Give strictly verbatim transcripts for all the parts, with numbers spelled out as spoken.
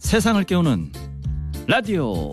세상을 깨우는 라디오.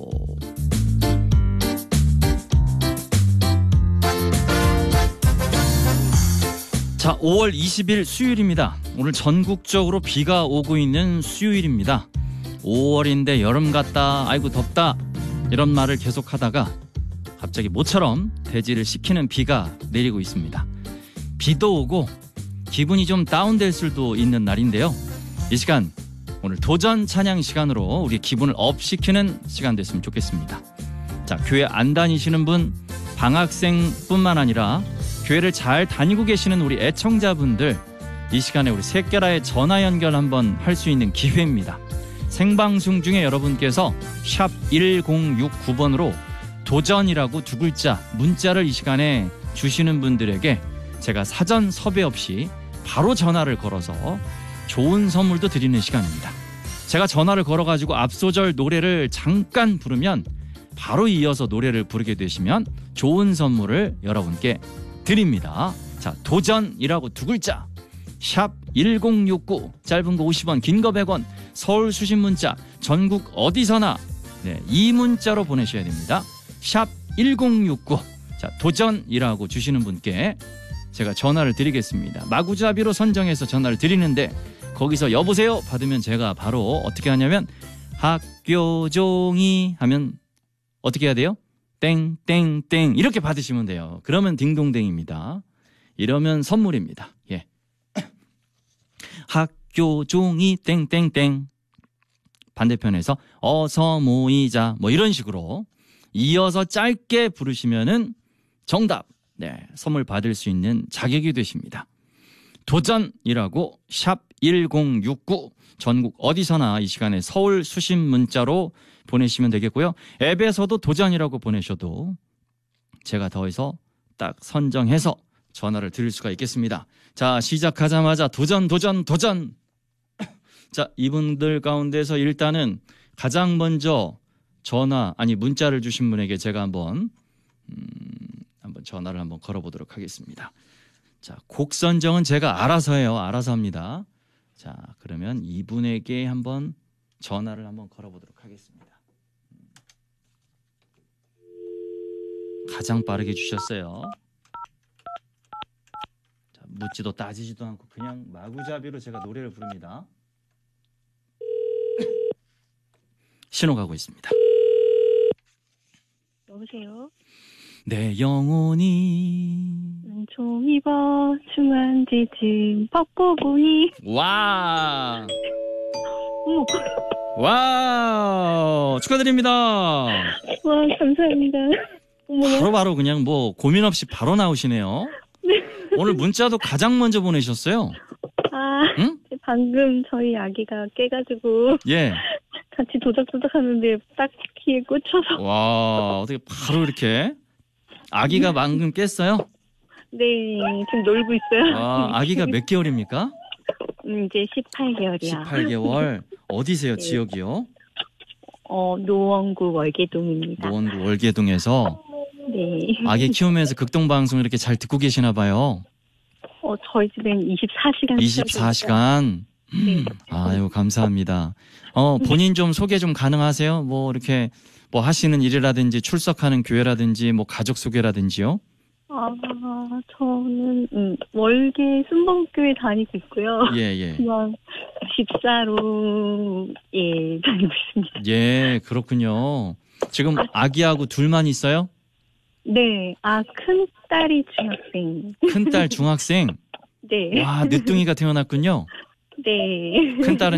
자, 오월 이십일 수요일입니다. 오늘 전국적으로 비가 오고 있는 수요일입니다. 오월인데 여름 같다, 아이고 덥다, 이런 말을 계속 하다가 갑자기 모처럼 대지를 식히는 비가 내리고 있습니다. 비도 오고 기분이 좀 다운될 수도 있는 날인데요. 이 시간, 오늘 도전 찬양 시간으로 우리 기분을 업시키는 시간 됐으면 좋겠습니다. 자, 교회 안 다니시는 분, 방학생뿐만 아니라 교회를 잘 다니고 계시는 우리 애청자분들, 이 시간에 우리 새끼라의 전화 연결 한번 할 수 있는 기회입니다. 생방송 중에 여러분께서 샵 일공육구 번으로 도전이라고 두 글자 문자를 이 시간에 주시는 분들에게 제가 사전 섭외 없이 바로 전화를 걸어서 좋은 선물도 드리는 시간입니다. 제가 전화를 걸어가지고 앞소절 노래를 잠깐 부르면 바로 이어서 노래를 부르게 되시면 좋은 선물을 여러분께 드립니다. 자, 도전이라고 두 글자 샵 일공육구, 짧은 거 오십 원, 긴 거 백 원, 서울 수신 문자, 전국 어디서나 네, 이 문자로 보내셔야 됩니다. 샵 일공육구. 자, 도전이라고 주시는 분께 제가 전화를 드리겠습니다. 마구잡이로 선정해서 전화를 드리는데 거기서 여보세요 받으면 제가 바로 어떻게 하냐면 학교 종이 하면 어떻게 해야 돼요? 땡땡땡 이렇게 받으시면 돼요. 그러면 딩동댕입니다. 이러면 선물입니다. 예. 학교 종이 땡땡땡, 반대편에서 어서 모이자, 뭐 이런 식으로 이어서 짧게 부르시면은 정답, 네, 선물 받을 수 있는 자격이 되십니다. 도전이라고 샵 일공육구, 전국 어디서나 이 시간에 서울 수신 문자로 보내시면 되겠고요. 앱에서도 도전이라고 보내셔도 제가 더해서 딱 선정해서 전화를 드릴 수가 있겠습니다. 자, 시작하자마자 도전 도전 도전. 자, 이분들 가운데서 일단은 가장 먼저 전화 아니 문자를 주신 분에게 제가 한번 음, 한번 전화를 한번 걸어보도록 하겠습니다. 자, 곡 선정은 제가 알아서 해요. 알아서 합니다. 자, 그러면 이분에게 한번 전화를 한번 걸어보도록 하겠습니다. 가장 빠르게 주셨어요. 자, 묻지도 따지지도 않고 그냥 마구잡이로 제가 노래를 부릅니다. 신호 가고 있습니다. 여보세요? 내 영혼이 좀 입어 중한 지진 벚고 보니. 와, 어머. 와, 축하드립니다. 와, 감사합니다. 어머. 바로 바로 그냥 뭐 고민 없이 바로 나오시네요. 네. 오늘 문자도 가장 먼저 보내셨어요. 아, 응? 방금 저희 아기가 깨가지고 예. 같이 도작도작 하는데 딱 귀에 꽂혀서. 와, 어떻게 바로 이렇게 아기가 방금 깼어요? 네, 지금 놀고 있어요. 와, 아기가 몇 개월입니까? 음, 이제 십팔 개월이요. 십팔 개월. 어디세요, 네. 지역이요? 어, 노원구 월계동입니다. 노원구 월계동에서. 네. 아기 키우면서 극동방송 이렇게 잘 듣고 계시나 봐요. 어, 저희 집엔 이십사 시간. 이십사 시간. 네. 아유, 감사합니다. 어, 본인 좀 소개 좀 가능하세요? 뭐 이렇게 뭐 하시는 일이라든지 출석하는 교회라든지 뭐 가족 소개라든지요? 아, 저는 음, 월계 순복교회 다니고 있고요. 예, 예. 그냥 집사로 예 다니고 있습니다. 예, 그렇군요. 지금 아기하고 둘만 있어요? 네, 아, 큰 딸이 중학생. 큰딸 중학생? 네. 와, 늦둥이가 태어났군요. 네. 큰딸은